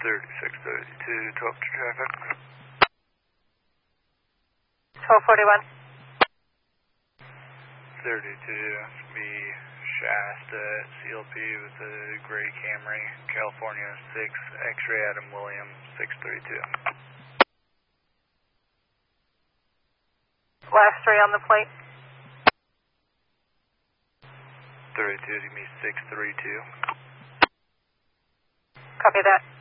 3632, talk to traffic. 1241. 32, be Shasta at CLP with a gray Camry, California 6, X-ray Adam William 632. Last three on the plate. 32, give me 632. Copy that.